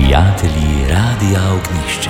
Prijatelji Radia Ognišče.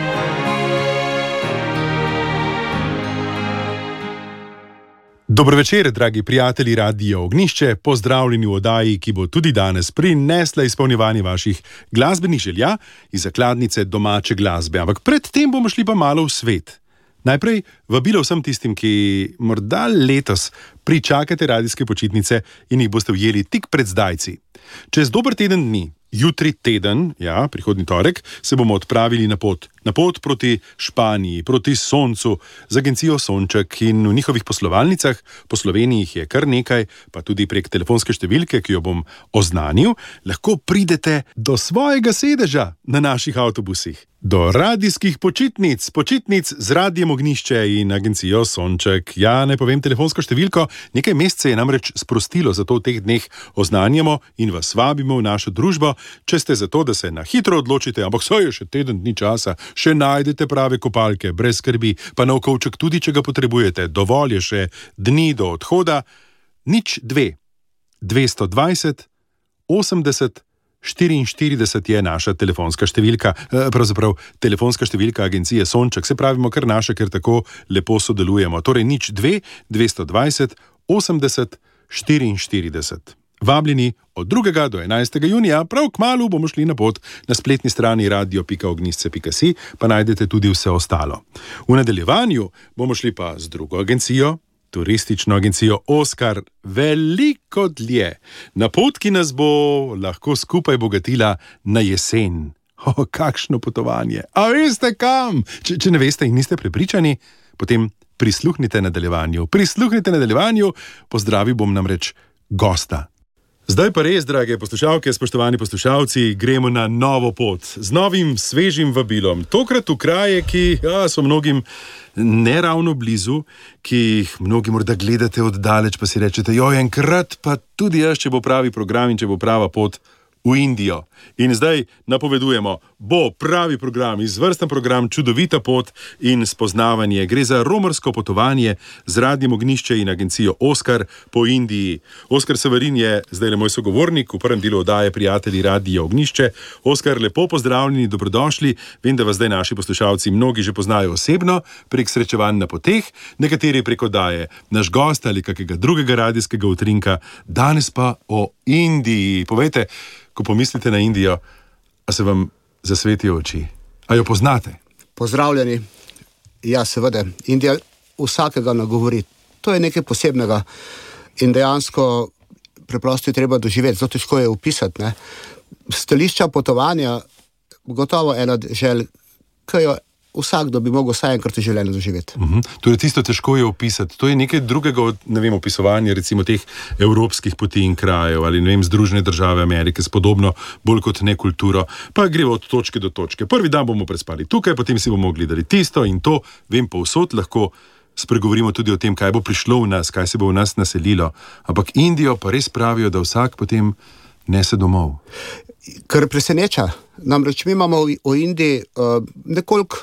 Dobro večer, dragi prijatelji Radia Ognišče, pozdravljeni v oddaji, ki bo tudi danes prinesla izpolnjevanje vaših glasbenih želja iz zakladnice domače glasbe. Ampak predtem bomo šli pa malo v svet. Najprej vabilo vsem tistim, ki morda letos pričakate radijske počitnice in jih boste ujeli tik pred zdajci. Čez dober teden dni, jutri teden, prihodnji torek, se bomo odpravili na pot. Na pot proti Španiji, proti Soncu, z agencijo Sonček in v njihovih poslovalnicah, po Sloveniji jih je kar nekaj, pa tudi prek telefonske številke, ki jo bom oznanil, lahko pridete do svojega sedeža na naših avtobusih. Do radijskih počitnic z Radijem Ognišče in agencijo Sonček. Ne povem telefonsko številko, nekaj mesecev je namreč sprostilo, zato v teh dneh oznanjamo in vas vabimo v našo družbo, če ste za to, da se na hitro odločite, ampak saj je še teden dni časa, še najdete prave kopalke, brez skrbi, pa na okovček tudi, če ga potrebujete. Dovolj je še dni do odhoda. 02 220 80 44 je naša telefonska številka, pravzaprav telefonska številka agencije Sonček, se pravimo kar naša, ker tako lepo sodelujemo. Torej 02 220 80 44. Vabljeni od 2. do 11. junija, prav kmalu bomo šli na pot. Na spletni strani radio.ognisce.si pa najdete tudi vse ostalo. V nadaljevanju bomo šli pa z drugo agencijo, turistično agencijo Oskar, veliko dlje. Na pot, ki nas bo lahko skupaj bogatila na jesen. Kakšno potovanje! A veste kam? Če ne veste in niste prepričani, potem prisluhnite nadaljevanju. Pozdravil bom namreč gosta. Zdaj pa res, drage poslušalke, spoštovani poslušalci, gremo na novo pot, z novim, svežim vabilom. Tokrat v kraje, ki so mnogim neravno blizu, ki jih mnogi morda gledate oddaleč, pa si rečete, enkrat pa tudi jaz, če bo pravi program in če bo prava pot, v Indijo. In zdaj napovedujemo, bo pravi program, izvrsten program, čudovita pot in spoznavanje. Gre za romarsko potovanje z Radijem Ognišče in agencijo Oskar po Indiji. Oskar Severin je zdaj le moj sogovornik v prvem delu oddaje Prijatelji Radia Ognišče. Oskar, lepo pozdravljeni, dobrodošli. Vem, da vas zdaj naši poslušalci mnogi že poznajo osebno, prek srečevanj na poteh, nekateri prek oddaje Naš gost ali kakega drugega radijskega utrinka. Danes pa o Indiji. Povejte, ko pomislite na Indijo, a se vam zasvetijo oči? A jo poznate? Pozdravljeni. Ja, seveda. Indija vsakega nagovori. To je nekaj posebnega in dejansko preprosto je treba doživeti. Zelo težko je opisati. Stališča potovanja, gotovo ena želj, ki jo vsakdo bi mogel vsaj enkrat v življenju doživeti. Torej, tisto težko je opisati. To je nekaj drugega od, opisovanja recimo teh evropskih poti in krajev ali, Združene države Amerike, spodobno, bolj kot nekulturo. Pa gre od točke do točke. Prvi dan bomo prespali tukaj, potem si bomo gledali tisto in to, povsod lahko spregovorimo tudi o tem, kaj bo prišlo v nas, kaj se bo v nas naselilo. Ampak Indijo pa res pravijo, da vsak potem nese domov. Kar preseneča. Namreč mi imamo v Indiji nekoliko,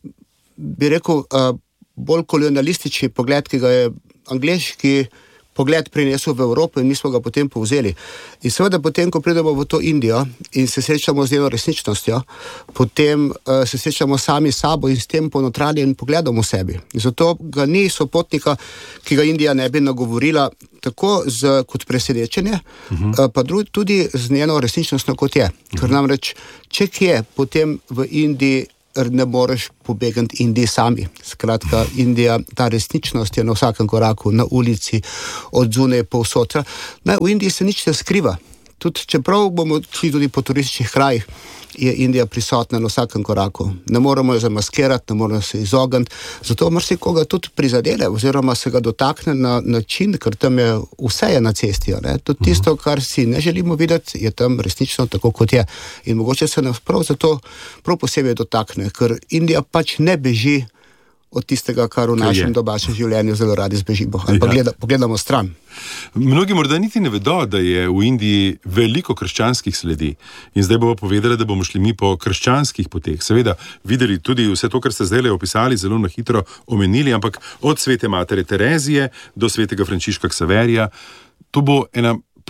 bi rekel, bolj kolonialistični pogled, ki ga je angleški pogled prinesel v Evropo in mi smo ga potem povzeli. In seveda potem, ko pridemo v to Indijo in se srečamo z njeno resničnostjo, potem se srečamo sami s sabo in s tem ponotranjenim pogledom v sebi. In zato ga ni sopotnika, ki ga Indija ne bi nagovorila tako kot presenečenje, pa tudi z njeno resničnostjo, kot je. Ker namreč, če kje, potem v Indiji ne moreš pobegati Indiji sami. Skratka, Indija, ta resničnost je na vsakem koraku, na ulici, od zunaj povsod. V Indiji se nič ne skriva. Tudi čeprav bomo šli tudi po turističnih krajih, je Indija prisotna na vsakem koraku. Ne moremo jo zamaskirati, ne moremo se izogniti. Zato marsikoga tudi prizadene oziroma se ga dotakne na način, ker tam je vse na cesti. Tudi tisto, kar si ne želimo videti, je tam resnično tako, kot je. In mogoče se nas prav zato prav posebej dotakne, ker Indija pač ne beži od tistega, kar v našem domačem življenju zelo radi zbežimo. Ali pa pogledamo stran. Mnogi morda niti ne vedo, da je v Indiji veliko krščanskih sledi. In zdaj bomo povedali, da bomo šli mi po krščanskih poteh. Seveda videli tudi vse to, kar ste zdaj opisali, zelo na hitro omenili, ampak od svete matere Terezije do svetega Frančiška Ksaverija, to bo ena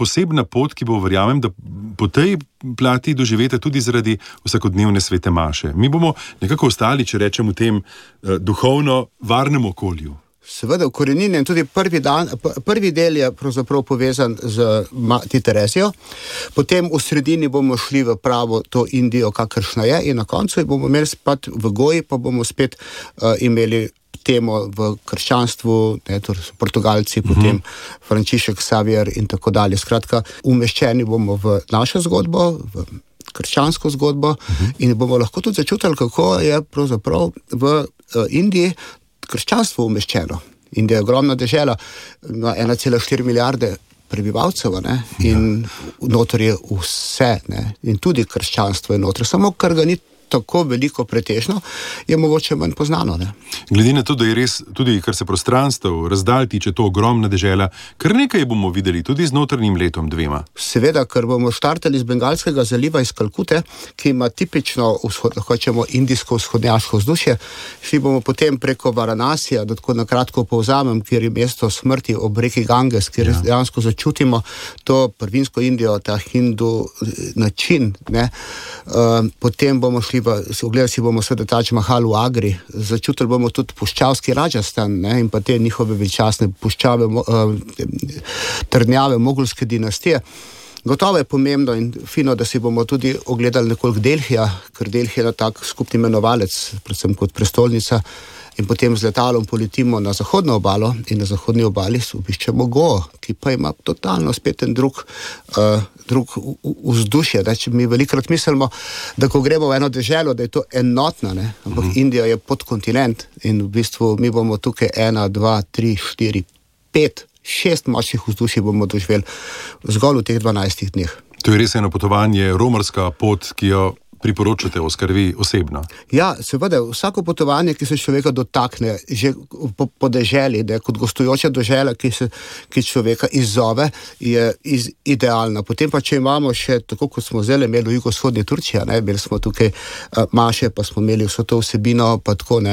posebna pot, ki bo, verjamem, da po tej plati doživete tudi zaradi vsakodnevne svete maše. Mi bomo nekako ostali, če rečem, v tem duhovno varnem okolju. Seveda, ukoreninjen tudi prvi del je pravzaprav povezan z Mati Terezijo, potem v sredini bomo šli v pravo to Indijo, kakršna je, in na koncu bomo imeli spet v Goji, pa bomo spet imeli temo v krščanstvu, torej Portugalci, potem Frančišek Xavier in tako dalje. Skratka, umeščeni bomo v našo zgodbo, v krščansko zgodbo in bomo lahko tudi začutili, kako je pravzaprav v Indiji krščanstvo umeščeno. Indija je ogromna dežela, ima 1,4 milijarde prebivalcev, in notor je vse, in tudi krščanstvo je notor, samo kar ga ni tako veliko pretežno, je mogoče manj poznano. Glede na to, da je res tudi, kar se prostranstev razdalj tiče, to ogromna dežela, kar nekaj bomo videli tudi z notranjim letom 2. Seveda, ker bomo štartali iz Bengalskega zaliva iz Kalkute, ki ima tipično indijsko-vzhodnjaško vzdušje, šli bomo potem preko Varanasija, da tako na kratko povzamem, kjer je mesto smrti ob reki Ganges, kjer dejansko začutimo to prvinsko Indijo, ta hindu način. Potem bomo šli ogledali si bomo seveda Taj Mahal v Agri, začutili bomo tudi puščavski Rajasthan, in pa te njihove veličastne puščave, trdnjave mogulske dinastije. Gotovo je pomembno in fino, da si bomo tudi ogledali nekoliko Delhija, ker Delhi je tak skupni imenovalec, predvsem kot prestolnica, in potem z letalom poletimo na zahodno obalo in na zahodni obali obiščemo Goa, ki pa ima totalno spet en drug vzdušje. Če mi velikrat mislimo, da ko gremo v eno deželo, da je to enotna, ampak Indija je podkontinent in v bistvu mi bomo tukaj 1, 2, 3, 4, 5, 6 močnih vzdušij bomo doživeli zgolj v teh 12 dneh. To je res eno potovanje, romarska pot, ki jo priporočate, Oskar, vi osebno? Ja, seveda, vsako potovanje, ki se človeka dotakne, že po deželi, kot gostujoča dežela, ki človeka izzove, je idealna. Potem pa, če imamo še, tako kot smo zdaj imeli v jugovzhodni Turčiji, imeli smo tukaj maše, pa smo imeli vso to vsebino, pa tako,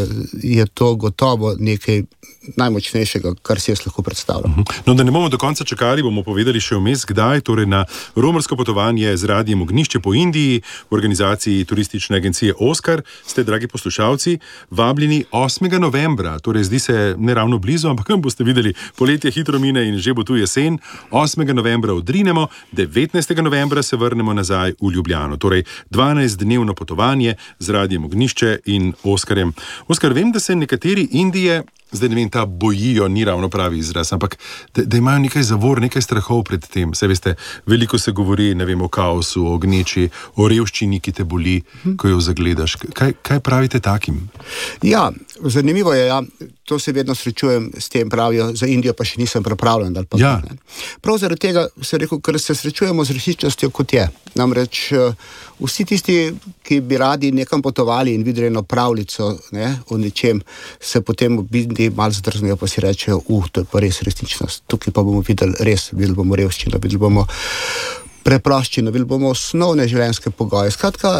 je to gotovo nekaj najmočnejšega, kar si jaz lahko predstavljam. No, da ne bomo do konca čakali, bomo povedali še vmes, kdaj, torej na romarsko potovanje z Radijem Ognjišče po Indiji v organizaciji turistične agencije Oskar ste, dragi poslušalci, vabljeni 8. novembra, torej zdi se ne ravno blizu, ampak boste videli, poletje hitro mine in že bo tu jesen. 8. novembra odrinemo, 19. novembra se vrnemo nazaj v Ljubljano, torej 12-dnevno potovanje z Radijem Ognjišče in Oskarjem. Oskar, vem, da se nekateri Indije, zdaj ne vem, ta bojijo, ni ravno pravi izraz, ampak da imajo nekaj zavor, nekaj strahov pred tem. Saj veste, veliko se govori, ne vem, o kaosu, o gneči, o revščini, ki te boli, ko jo zagledaš. Kaj pravite takim? Ja, zanimivo je, to se vedno srečujem s tem, pravijo, za Indijo pa še nisem pripravljen. Prav zaradi tega se rekel, ker se srečujemo z resničnostjo, kot je. Namreč vsi tisti, ki bi radi nekam potovali in videli eno pravljico o nečem, se potem malo zdrznejo, pa si rečejo, to je pa res resničnost. Tukaj pa bomo videli bomo revščino, videli bomo preproščino, videli bomo osnovne življenjske pogoje. Skratka,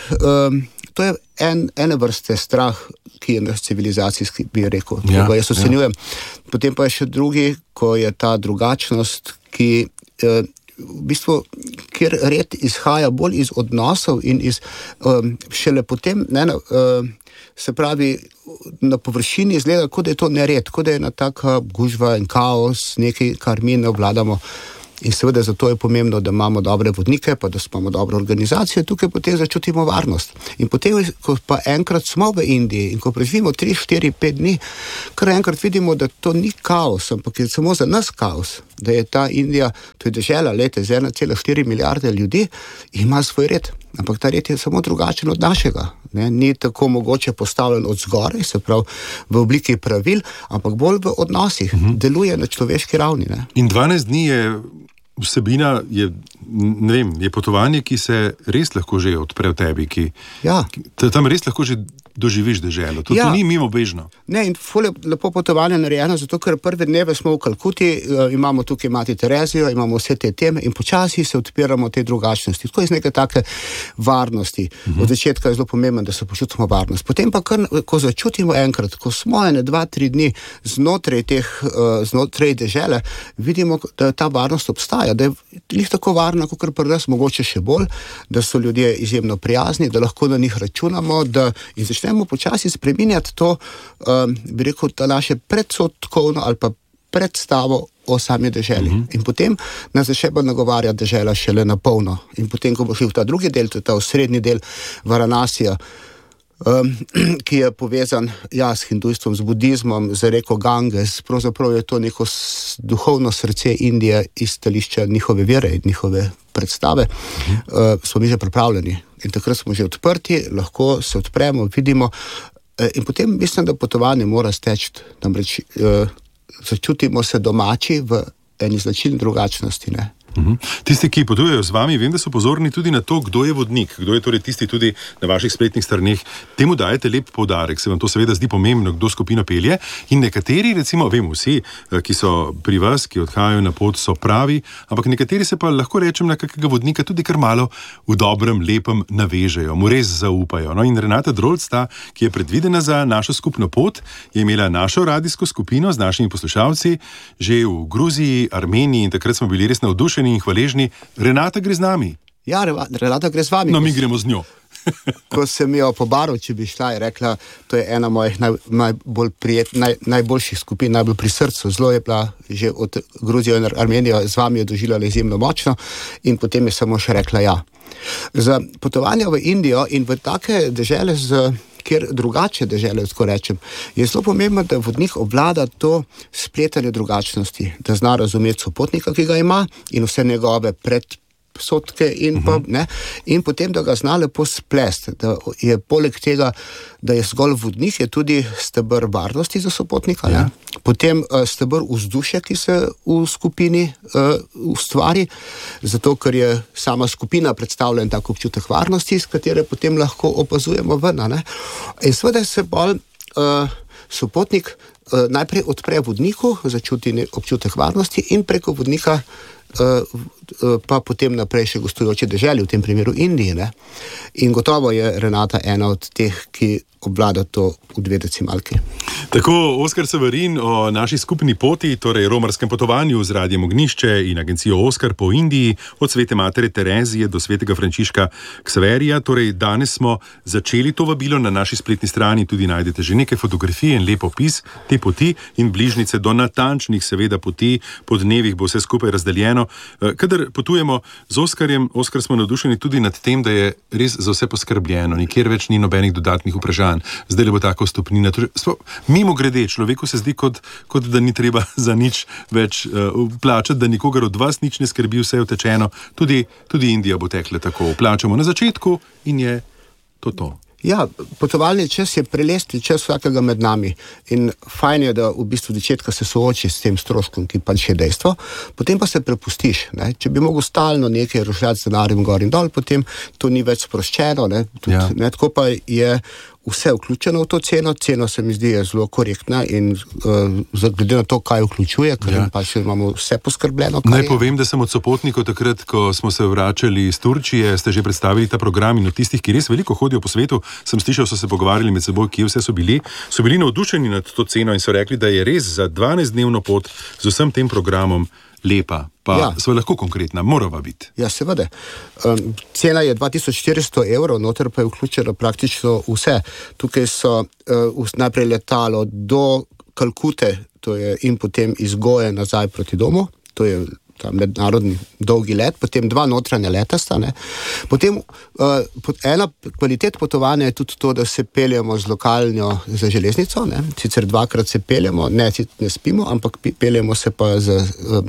to je ene vrste strah, ki je naš civilizacijski, bi rekel, ko jaz ocenjujem. Potem pa je še drugi, ko je ta drugačnost, ki v bistvu, kjer red izhaja bolj iz odnosov in iz šele potem, se pravi, na površini izgleda, kot da je to nered, kot da je ena taka gužva in kaos, nekaj, kar mi ne obvladamo. In seveda zato je pomembno, da imamo dobre vodnike, pa da imamo dobro organizacijo, tukaj potem začutimo varnost. In potem, ko pa enkrat smo v Indiji in ko preživimo 3, 4, 5 dni, kar enkrat vidimo, da to ni kaos, ampak je samo za nas kaos, da je ta Indija, to je dežela, z 1,4 milijarde ljudi, ima svoj red. Ampak ta red je samo drugačen od našega. Ni tako mogoče postavljen od zgoraj, se pravi v obliki pravil, ampak bolj v odnosih. Deluje na človeški ravni. In 12 dni je vsebina, je potovanje, ki se res lahko že odpre v tebi. Tam res lahko že doživiš deželo. To ni mimobežno. Ne, in lepo potovanje narejeno, zato ker prve dneve smo v Kalkuti, imamo tukaj Mati Terezijo, imamo vse te teme in počasi se odpiramo te drugačnosti. Tako iz neke take varnosti. Od začetka je zelo pomembno, da se počutimo varnost. Potem pa, ko začutimo enkrat, ko smo 2-3 dni znotraj dežele, vidimo, da ta varnost obstaja, da je njih tako varna, kot pri nas, mogoče še bolj, da so ljudje izjemno prijazni, da lahko na njih računamo, in začnemo počasi spreminjati to, bi rekel, ta naše predsodkovno ali pa predstavo o sami deželi. In potem nas še bolj nagovarja dežela šele na polno. In potem, ko bo šel v ta drugi del, to je ta osrednji del Varanasija, ki je povezan s hindujstvom, z budizmom, z reko Ganges, pravzaprav je to neko duhovno srce Indije iz stališča njihove vere in njihove predstave, smo mi že pripravljeni. In takrat smo že odprti, lahko se odpremo, vidimo in potem mislim, da potovanje mora steči, namreč začutimo se domači v eni značilni drugačnosti, ne. Tisti, ki potujejo z vami, vem, da so pozorni tudi na to, kdo je vodnik, kdo je torej tisti tudi na vaših spletnih straneh. Temu dajete lep poudarek, se vam to seveda zdi pomembno, kdo skupino pelje. In nekateri, recimo, vemo vsi, ki so pri vas, ki odhajajo na pot, so pravi, ampak nekateri se pa lahko rečem na kakega vodnika tudi kar malo v dobrem, lepem navežejo, mu res zaupajo. No, in Renata Drolc, ki je predvidena za našo skupno pot, je imela našo radijsko skupino z našimi poslušalci že v Gruziji, Armeniji in takrat smo bili res navdušeni in hvaležni. Renata gre z nami. Ja, Renata gre z vami. No, mi gremo z njo. Ko sem jo pobaril, če bi šla, je rekla, to je ena mojih najboljših skupin, najbolj pri srcu. Zelo je bila že od Gruzijo in Armenijo, z vami je doživljala izjemno močno in potem je samo še rekla ja. Za potovanja v Indijo in v take dežele, kjer drugače dežele, tako rečem, je zelo pomembno, da vodnik obvlada to spletanje drugačnosti, da zna razumeti sopotnika, ki ga ima in vse njegove predsodke in pa, ne, in potem, da ga zna lepo splesti, da je poleg tega, da je zgolj vodnik, je tudi steber varnosti za sopotnika, ne. Potem steber vzdušja, ki se v skupini ustvari, zato ker je sama skupina predstavljen tak občutek varnosti, s katere potem lahko opazujemo ven, ne. In seveda se bolj sopotnik najprej odpre vodniku, začuti občutek varnosti in preko vodnika pa potem naprej še gostujoče deželi, v tem primeru Indiji, ne. In gotovo je Renata ena od teh, ki obvlada to v 2 decimalki. Tako Oskar Severin o naši skupni poti, torej romarskem potovanju z Radijem Ognjišče in agencijo Oskar po Indiji, od Svete Matere Terezije do Svetega Frančiška Ksaverija. Torej danes smo začeli to vabilo, na naši spletni strani tudi najdete že nekaj fotografij in lep opis te poti in bližnjice do natančnih seveda poti, po dnevih bo vse skupaj razdeljeno. Kadar potujemo z Oskarjem, Oskar, smo navdušeni tudi nad tem, da je res za vse poskrbljeno, nikjer več ni nobenih dodatnih vprašanj. Zdaj le bo taka vstopnina. Mimo grede, človeku se zdi, kot da ni treba za nič več plačati, da nikogar od vas nič ne skrbi, vse je utečeno. Tudi Indija bo tekla tako. Plačamo na začetku in je to. Ja, potovalni čas je prelestni čas vsakega med nami in fajn je, da v bistvu začetka se sooči s tem stroškom, ki pač je dejstvo, potem pa se prepustiš, ne. Če bi mogel stalno nekaj rušljati z denarjem gor in dol, potem to ni več sproščeno, ne. Ne, tako pa je vse vključeno v to ceno. Cena se mi zdi je zelo korektna in glede na to, kaj vključuje, ker pač imamo vse poskrbljeno. Naj povem, da sem od sopotnikov takrat, ko smo se vračali iz Turčije, ste že predstavili ta program in od tistih, ki res veliko hodijo po svetu, sem slišal, so se pogovarjali med seboj, kje vse so bili navdušeni nad to ceno in so rekli, da je res za 12-dnevno pot z vsem tem programom lepa. Pa so lahko konkretna, morava biti. Ja, seveda. Cena je 2400 €, noter pa je vključeno praktično vse. Tukaj so najprej letalo do Kalkute, to je in potem iz Goje nazaj proti domu, to je ta mednarodni dolgi let, potem 2 notranja leta sta, ne. Potem ena kvalitet potovanja je tudi to, da se peljemo z lokalno za železnico, ne. Sicer 2-krat se peljemo, ne spimo, ampak peljemo se pa z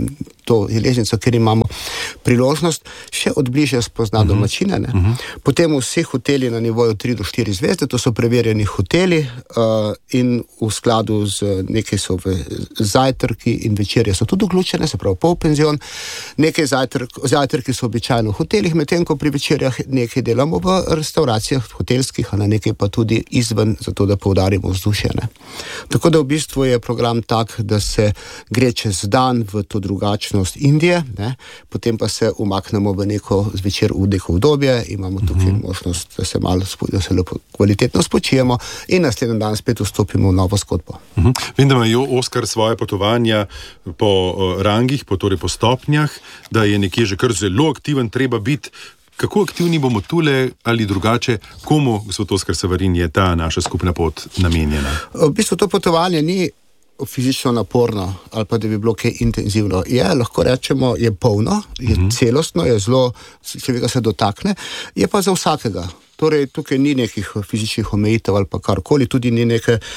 to železnico, kjer imamo priložnost še odbližje spoznati domačine. Potem vsi hoteli na nivoju 3 do 4 zvezde, to so preverjeni hoteli in v skladu z nekaj so zajtrki in večerje so tudi vključene, se pravi polpenzion, nekaj zajtrki so običajno v hotelih, medtem ko pri večerjah nekaj delamo v restauracijah hotelskih, a na nekaj pa tudi izven, zato da poudarimo vzdušje. Tako da v bistvu je program tak, da se gre čez dan v to drugačnost Indije, potem pa se umaknemo v neko zvečer v neko obdobje, imamo tukaj možnost, da se malo lepo kvalitetno spočijemo in naslednji dan spet vstopimo v novo zgodbo. Vem, da ima Oskar svoje potovanja po rangih, torej po stopnjah, da je nekje že kar zelo aktiven, treba biti. Kako aktivni bomo tule ali drugače, komu, gospod Oskar Severin, je ta naša skupna pot namenjena? V bistvu to potovanje ni fizično naporno ali pa da bi bilo kaj intenzivno. Lahko rečemo, je polno, je celostno, je zelo, človeka se dotakne, je pa za vsakega. Torej, tukaj ni nekih fizičnih omejitev ali pa karkoli, tudi ni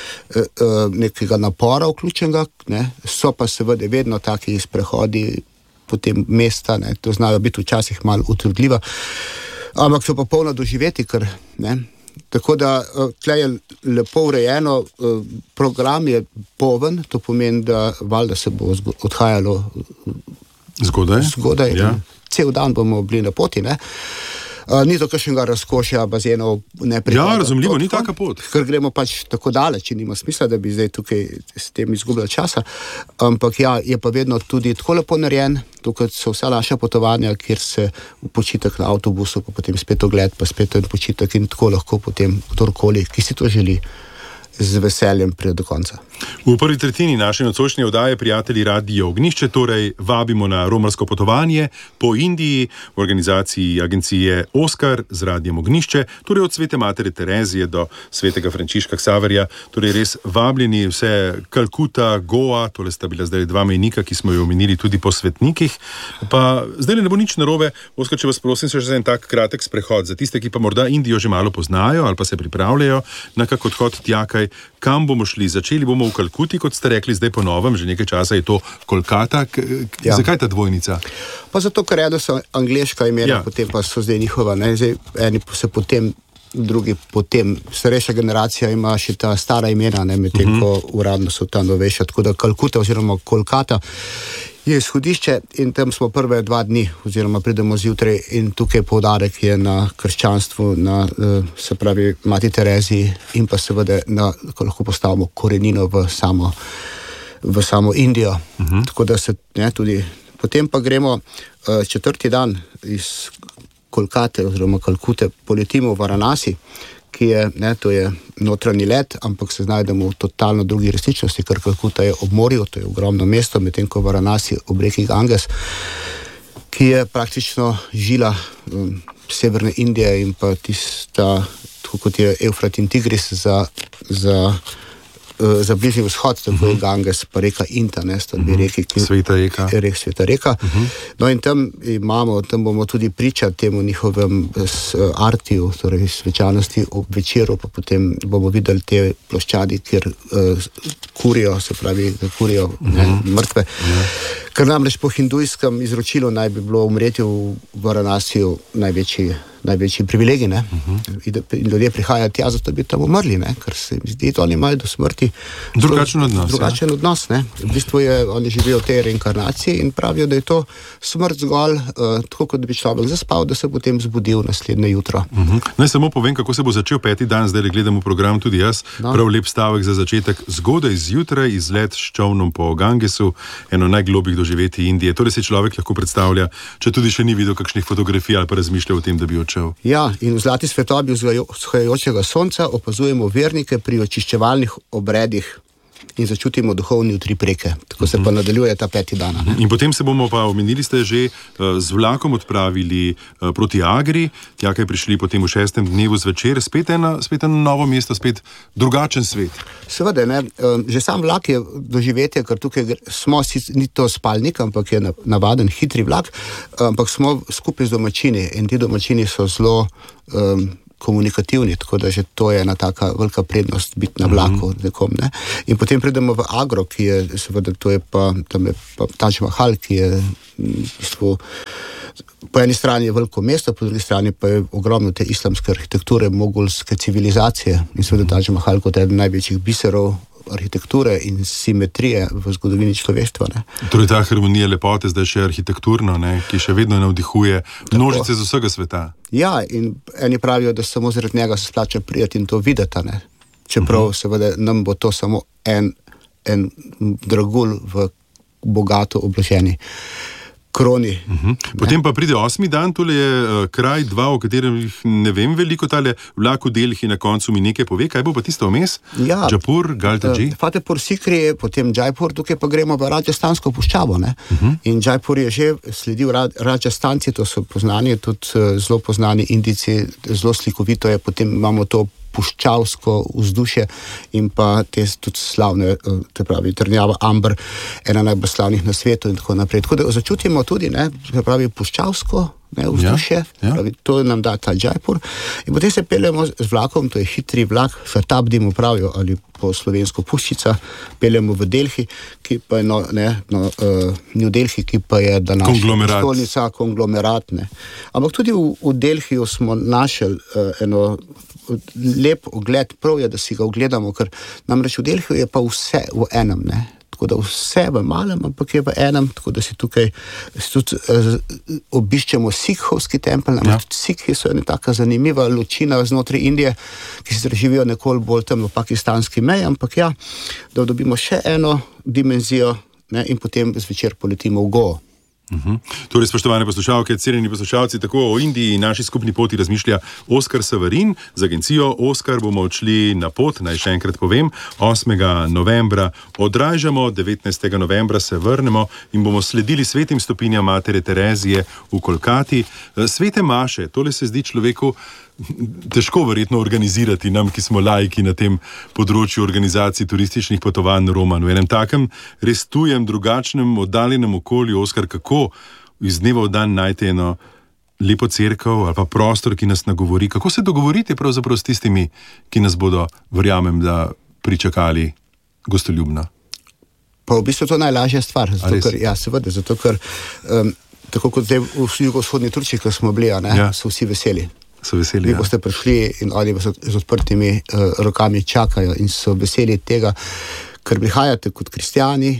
nekega napora vključenega, so pa seveda vedno taki sprehodi potem mesta, to znajo biti včasih malo utrudljiva, ampak so pa polno doživeti, tako da tle je lepo urejeno, program je poln, to pomeni, da valjda se bo odhajalo zgodaj. Ja. Cel dan bomo bili na poti, Ni to kakšnega razkošja bazenov. Razumljivo, ni taka pot. Ker gremo pač tako daleč in nima smisla, da bi zdaj tukaj s tem izgubljali časa. Ampak je pa vedno tudi tako lepo narejen, tukaj so vsa naša potovanja, kjer se počitek na avtobusu, pa potem spet ogled, pa spet počitek in tako lahko potem kdorkoli, ki si to želi, z veseljem pride do konca. V prvi tretjini naše nocojšnje oddaje Prijatelji Radio Ognjišče torej vabimo na romarsko potovanje po Indiji v organizaciji agencije Oskar z Radijem Ognjišče, torej od Svete matere Terezije do Svetega Frančiška Ksaverja, torej res vabljeni vse Kalkuta, Goa, tole sta bila zdaj dva mejnika, ki smo jo omenili tudi po svetnikih. Pa zdaj ne bo nič narobe, Oskar, če vas prosim še za en tak kratek sprehod, za tiste, ki pa morda Indijo že malo poznajo ali pa se pripravljajo na kak odhod tjakaj, kam bomo šli? Začeli bomo v Kalkuti, kot ste rekli, zdaj po novem, že nekaj časa je to Kolkata. Zakaj ta dvojnica? Pa zato, ker eno so angleška imena, potem pa so zdaj njihova, zdaj eni se potem, drugi potem, starejša generacija ima še ta stara imena, medtem ko uradno so ta novejša, tako da Kalkuta oziroma Kolkata je izhodišče in tam smo prve 2 dni, oziroma pridemo zjutraj in tukaj poudarek je na krščanstvu, na, se pravi, Mati Tereziji in pa seveda ko lahko postavimo korenino v samo Indijo. Tako da se tudi, potem pa gremo 4. dan iz Kolkate oziroma Kalkute, poletimo v Varanasi, ki je, to je notranji let, ampak se znajdemo v totalno drugi resničnosti, ker Kalkuta je ob morju, to je ogromno mesto, medtem ko Varanasi ob reki Ganges, ki je praktično žila severne Indije in pa tista, tako kot je Evfrat in Tigris za bližnji vzhod, tako je Ganges, pa reka Inta, sta dve reki, Sveta reka. No in tam bomo tudi pričati temu njihovem artiju, torej svečanosti ob večeru, pa potem bomo videli te ploščadi, kjer kurijo, se pravi, kurijo mrtve. Ker namreč po hindujskem izročilu naj bi bilo umreti v Varanasiju največji privilegij, in ljudje prihajajo tja, zato bi tam umrli, ker se mi zdi, da oni imajo do smrti drugačen odnos. V bistvu oni živijo v tej reinkarnaciji in pravijo, da je to smrt zgolj, tako kot bi človek zaspal, da se potem zbudil naslednje jutro. Naj samo povem, kako se bo začel 5. dan, zdaj gledamo program tudi jaz, prav lep stavek za začetek, zgodaj zjutraj izlet s čolnom po Gangesu, eno najglobjih doživeti Indije. Torej si človek lahko predstavlja, če tudi še ni videl kakšnih fotografij ali pa razmišlja o tem, da bi odšel. Ja, in v zlati svetlobi vzhajajočega sonca opazujemo vernike pri očiščevalnih obredih in začutimo duhovni utrip reke. Tako se pa nadaljuje ta 5. dan. In potem se bomo pa, omenili ste že, z vlakom odpravili proti Agri, tjakaj prišli potem v 6. dnevu zvečer, spet eno novo mesto, spet drugačen svet. Seveda, že sam vlak je doživetje, ker tukaj smo, ni to spalnik, ampak je navaden hitri vlak, ampak smo skupaj z domačini in ti domačini so zelo komunikativni, tako da že to je ena taka velika prednost biti na vlaku nekom, ne. In potem pridemo v Agro, ki je, seveda, to je pa, tam je pa Taj Mahal, ki je v bistvu, po eni strani je veliko mesto, po drugi strani pa je ogromno te islamske arhitekture, mogulske civilizacije in seveda Taj Mahal kot eden največjih biserov arhitekture in simetrije v zgodovini človeštva. Ne. Torej ta harmonija lepote zdaj še arhitekturno, ne, ki še vedno navdihuje množice z vsega sveta. Ja, in eni pravijo, da samo zaradi njega se splača prijeti in to videti, ne. Čeprav seveda nam bo to samo en dragulj v bogato obloženi kroni. Potem pa pride 8. dan, tole je kraj 2, o katerem ne vem veliko, tale vlak v Delhi na koncu mi nekaj pove, kaj bo pa tisto vmes? Ja, Džapur, Galtaji? Fatehpur Sikri, potem Jaipur, tukaj pa gremo v Rajasthansko puščavo, ne. In Jaipur je že sledil Rajasthanci, to so poznani, tudi zelo poznani Indijci, zelo slikovito je, potem imamo to puščavsko vzdušje in pa te tudi slavne, te pravi trnjava Amber, ena najbolj slavnih na svetu in tako naprej. Tako da začutimo tudi, ne, te pravi puščavsko, ne, vzdušje, pravi, to nam da ta Jaipur in potem se peljemo z vlakom, to je hitri vlak, Shatabdi mu pravijo, ali po slovensko puščica, peljemo v Delhi, ki pa je New Delhi, ki pa je današnja stolnica, konglomerat, ne. Ampak tudi v Delhiju smo našli eno lep ogled, prav je, da si ga ogledamo, ker namreč v Delhiju je pa vse v enem, ne. Tako da vse v malem, ampak je v enem, tako da si tukaj tudi obiščemo Sikhovski tempelj, namreč Sikhi so ena taka zanimiva ločina znotraj Indije, ki se živijo nekoliko bolj tam v pakistanski meji, ampak ja, da dobimo še eno dimenzijo, ne, in potem zvečer poletimo v Goa. Torej, spoštovane poslušalke, cenjeni poslušalci, tako o Indiji in naši skupni poti razmišlja Oskar Severin. Z agencijo Oskar bomo odšli na pot, naj še enkrat povem, 8. novembra odražamo, 19. novembra se vrnemo in bomo sledili svetim stopinjam Matere Terezije v Kolkati. Svete maše, tole se zdi človeku težko verjetno organizirati, nam, ki smo laiki na tem področju organizacij turističnih potovanj Roman. V enem takem res tujem, drugačnem, oddaljenem okolju, Oskar, kako iz dneva v dan najti eno lepo cerkev ali pa prostor, ki nas nagovori? Kako se dogovoriti pravzaprav s tistimi, ki nas bodo, verjamem, da pričakali gostoljubno? Pa v bistvu to najlažja stvar, zato ker tako kot zdaj v jugovzhodni Turčiji, ko smo bili, so vsi veseli. Vi boste prišli in oni vas z odprtimi rokami čakajo in so veseli tega, ker prihajate kot kristjani,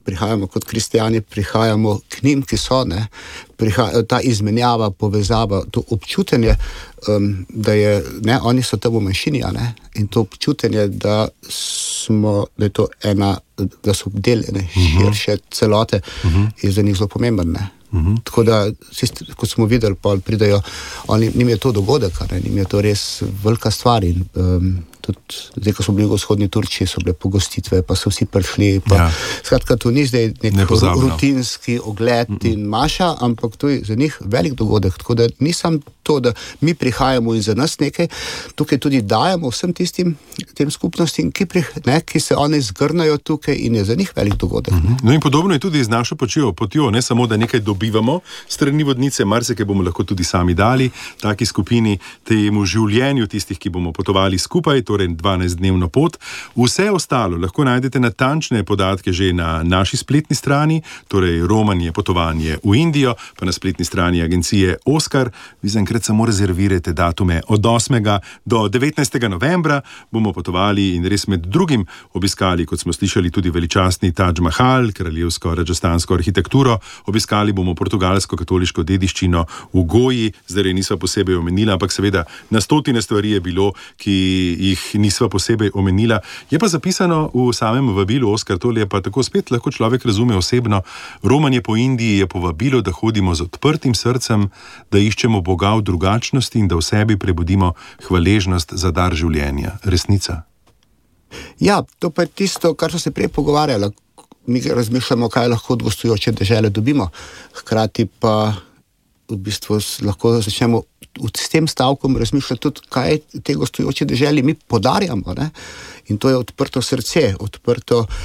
prihajamo k njim, ki so, ne, ta izmenjava, povezava, to občutenje, da je, ne, oni so tam v manjšini, ne, in to občutenje, da je to da so del ene širše celote, je za njih zelo pomemben, ne. Tako da, kot smo videli, pa pridajo, njim je to dogodek, njim je to res velika stvar in tudi zdaj, ko smo bili v vzhodni Turčiji, so bile pogostitve, pa so vsi prišli, pa skratka, to ni zdaj nek rutinski ogled in maša, ampak to je za njih velik dogodek, tako da nisem to, da mi prihajamo in za nas nekaj, tukaj tudi dajemo vsem tem skupnostim, ki se one zgrnajo tukaj in je za njih velik dogodek. No in podobno je tudi z našo potjo, ne samo, da nekaj dobivamo strani vodnice, marsikaj bomo lahko tudi sami dali taki skupini, temu življenju tistih, ki bomo potovali skupaj, torej 12-dnevno pot. Vse ostalo lahko najdete natančne podatke že na naši spletni strani, torej Romanje potovanje v Indijo, pa na spletni strani agencije Oskar. Vi zaenkrat samo rezervirajte datume od 8. do 19. novembra. Bomo potovali in res med drugim obiskali, kot smo slišali, tudi veličastni Taj Mahal, kraljevsko rajasthansko arhitekturo, obiskali bomo portugalsko katoliško dediščino v Goji, zdaj nisva posebej omenila, ampak seveda na stotine stvari je bilo, ki jih nisva posebej omenila. Je pa zapisano v samem vabilu, Oskar, tole je pa tako spet lahko človek razume osebno. Romanje po Indiji je povabilo, da hodimo z odprtim srcem, da iščemo Boga v drugačnosti in da v sebi prebudimo hvaležnost za dar življenja. Resnica? Ja, to pa je tisto, kar so se prej pogovarjali. Mi razmišljamo, kaj lahko od gostujoče dežele dobimo. Hkrati pa v bistvu lahko začnemo s tem stavkom razmišljati tudi, kaj te gostujoče deželi mi podarjamo, ne? In to je odprto srce, odprto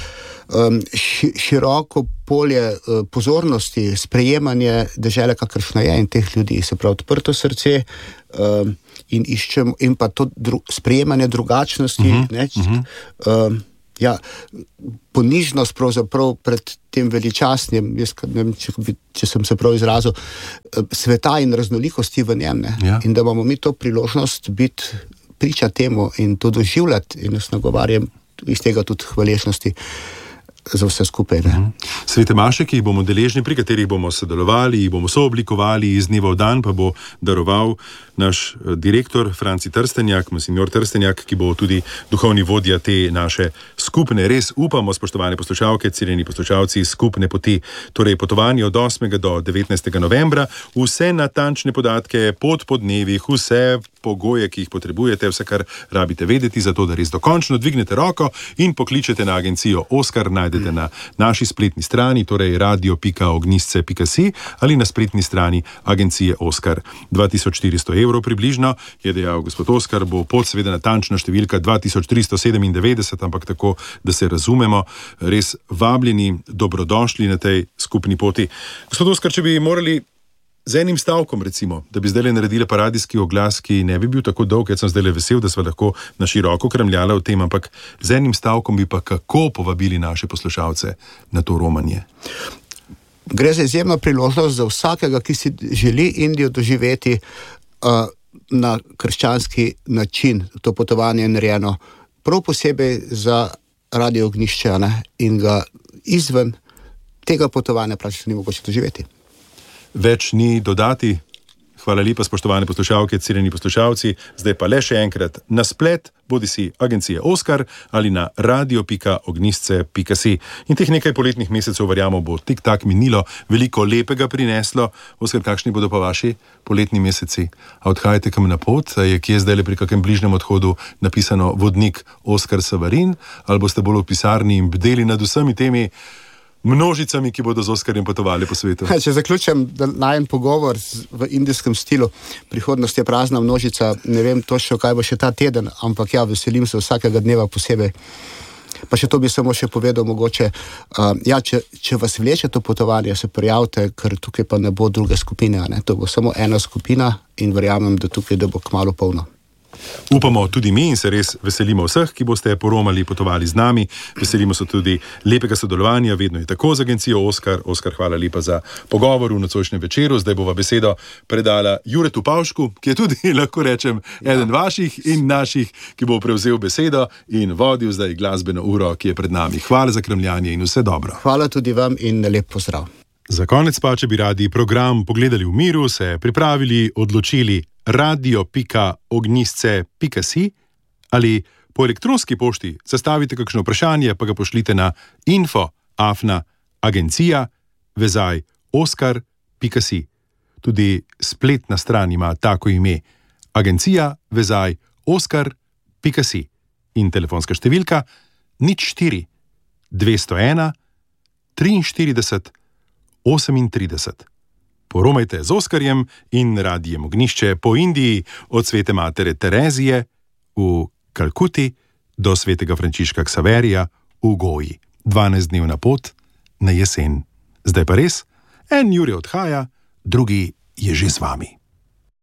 široko polje pozornosti, sprejemanje dežele, kakršna je, in teh ljudi, se pravi odprto srce, in iščemo, in pa to sprejemanje drugačnosti, ponižnost pravzaprav pred tem veličastnim, jaz ne vem, če sem se prav izrazil, sveta in raznolikosti v njem, in da imamo mi to priložnost biti priča temu in to doživljati, in jaz nagovarjam iz tega tudi hvaležnosti za vse skupaj. Svete maše, ki jih bomo deležni, pri katerih bomo sodelovali, jih bomo sooblikovali, iz dneva v dan pa bo daroval naš direktor Franci Trstenjak, monsignor Trstenjak, ki bo tudi duhovni vodja te naše skupne, res upamo, spoštovane poslušalke, cenjeni poslušalci, skupne poti, torej potovanje od 8. do 19. novembra, vse natančne podatke, pot po dnevih, vse pogoje, ki jih potrebujete, vse, kar rabite vedeti, zato da res dokončno dvignete roko in pokličete na agencijo Oskar, najdete na naši spletni strani, torej radio.ognisce.si ali na spletni strani agencije Oskar. 2400 € približno, je dejal gospod Oskar, bo pot seveda natančna številka 2397, ampak tako, da se razumemo, res vabljeni, dobrodošli na tej skupni poti. Gospod Oskar, če bi morali z enim stavkom, recimo, da bi zdaj naredili paradijski oglas, ki ne bi bil tako dolg, jaz sem zdaj vesel, da sva lahko na široko kramljala o tem, ampak z enim stavkom bi pa kako povabili naše poslušalce na to romanje? Gre za izjemno priložnost za vsakega, ki si želi Indijo doživeti na krščanski način. To potovanje je narejeno prav posebej za Radio Ognjišče, in ga izven tega potovanja praktično ni mogoče doživeti. Več ni dodati. Hvala lepa, spoštovane poslušalke, cenjeni poslušalci. Zdaj pa le še enkrat na splet, bodisi agencije Oskar ali na radio.ognisce.si. In teh nekaj poletnih mesecev, verjamo, bo tik-tak minilo, veliko lepega prineslo. Oskar, kakšni bodo pa vaši poletni meseci? A odhajate kam na pot? A je kje zdaj le pri kakem bližnjem odhodu napisano vodnik Oskar Savarin? Ali boste bolj v pisarni in bdeli nad vsemi temi množicami, ki bodo z Oskarjem potovali po svetu? Če zaključim najen pogovor v indijskem stilu, prihodnost je prazna množica, ne vem točno, kaj bo še ta teden, ampak veselim se vsakega dneva posebej. Pa še to bi samo še povedal mogoče, če vas vleče to potovanje, se prijavite, ker tukaj pa ne bo druge skupine, to bo samo ena skupina in verjamem, da tukaj da bo kmalu polno. Upamo tudi mi in se res veselimo vseh, ki boste poromali, potovali z nami. Veselimo se tudi lepega sodelovanja, vedno je tako z agencijo Oskar. Oskar, hvala lepa za pogovor v nocojšnjem večeru. Zdaj bova besedo predala Juretu Pavšku, ki je tudi, lahko rečem, eden vaših in naših, ki bo prevzel besedo in vodil zdaj glasbeno uro, ki je pred nami. Hvala za kremljanje in vse dobro. Hvala tudi vam in lep pozdrav. Za konec pa, če bi radi program pogledali v miru, se pripravili, odločili radio.ognisce.si ali po elektronski pošti zastavite kakšno vprašanje, pa ga pošljite na info@agencija-oskar.si. Tudi spletna stran ima tako ime: agencija-oskar.si. In telefonska številka 04 201 43 38. Poromajte z Oskarjem in Radijem Ognjišče po Indiji, od svete matere Terezije v Kalkuti do svetega Frančiška Ksaverija v Goji. 12-dnevna pot na jesen. Zdaj pa res, en Jure odhaja, drugi je že z vami.